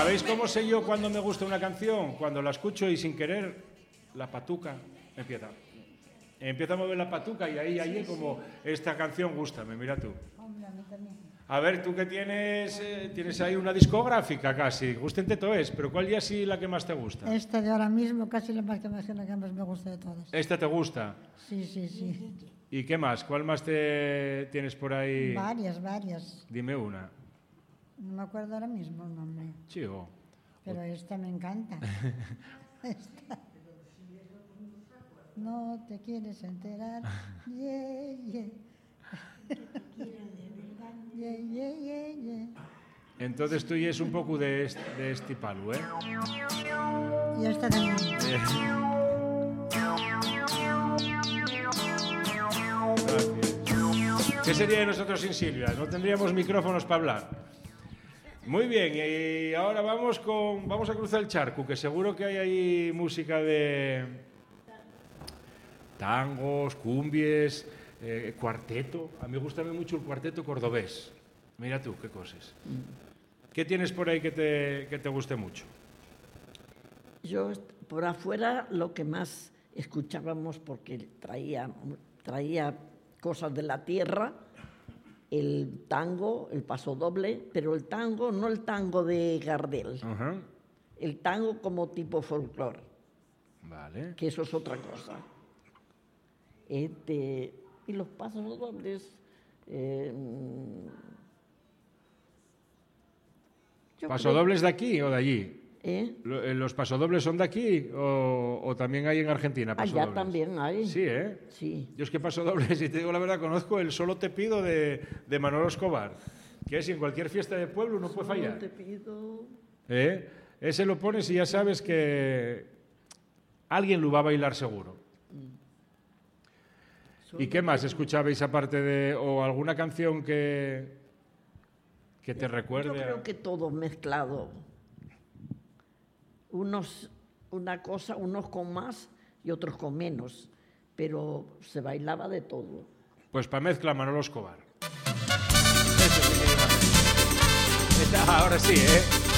¿Sabéis cómo sé yo cuando me gusta una canción? Cuando la escucho y sin querer, la patuca empieza. Empieza a mover la patuca y ahí como esta canción gústame, mira tú. Hombre, a mí también. A ver, tú que tienes ahí una discográfica casi, gústente todo es, pero ¿cuál ya sí la que más te gusta? Esta de ahora mismo casi la que más me gusta de todas. ¿Esta te gusta? Sí, sí, sí. ¿Y qué más? ¿Cuál más te tienes por ahí? Varias. Dime una. No me acuerdo ahora mismo el nombre. Chivo. Pero esta me encanta. Esta. No te quieres enterar. Yeah, yeah. Yeah, yeah, yeah, yeah. Entonces tú y es un poco de este palo, ¿eh? Y esta también. Gracias. ¿Qué sería de nosotros sin Silvia? No tendríamos micrófonos para hablar. Muy bien, y ahora vamos a cruzar el charco, que seguro que hay ahí música de tangos, cumbies, cuarteto. A mí me gusta mucho el cuarteto cordobés. Mira tú, qué cosas. ¿Qué tienes por ahí que te guste mucho? Yo, por afuera, lo que más escuchábamos, porque traía cosas de la tierra, el tango, el pasodoble, pero el tango, no el tango de Gardel, el tango como tipo folclore, vale. Que eso es otra cosa. Y los pasodobles... ¿Pasodobles de aquí o de allí? ¿Los pasodobles son de aquí o también hay en Argentina pasodobles? Allá también hay. Sí, ¿eh? Sí. Yo es que pasodobles, si te digo la verdad, conozco el Solo te pido de Manolo Escobar, que es en cualquier fiesta de pueblo no puede fallar. Solo te pido... Ese lo pones y ya sabes que alguien lo va a bailar seguro. ¿Y qué más escuchabais aparte de... o alguna canción que te recuerde? Yo creo que todo mezclado. Unos con más y otros con menos, pero se bailaba de todo. Pues para mezcla Manolo Escobar. Ahora sí, ¿eh?